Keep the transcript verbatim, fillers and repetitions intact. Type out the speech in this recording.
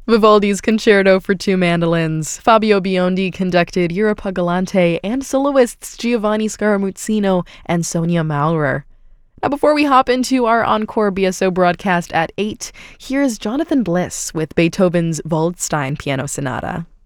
Vivaldi's Concerto for Two Mandolins. Fabio Biondi conducted Europa Galante, and soloists Giovanni Scaramuzzino and Sonia Maurer. Now, before we hop into our Encore B S O broadcast at eight, here's Jonathan Bliss with Beethoven's Waldstein Piano Sonata.